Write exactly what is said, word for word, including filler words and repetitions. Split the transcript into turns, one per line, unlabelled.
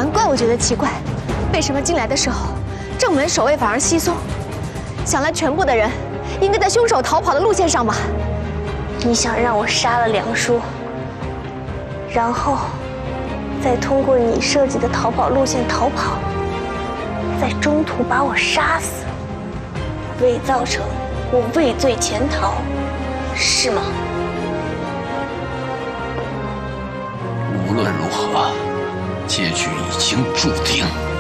难怪我觉得奇怪，为什么进来的时候正门守卫反而稀松？想来全部的人应该在凶手逃跑的路线上吧？
你想让我杀了梁叔，然后再通过你设计的逃跑路线逃跑，在中途把我杀死，伪造成我畏罪潜逃，是吗？
无论如何，结局已经注定。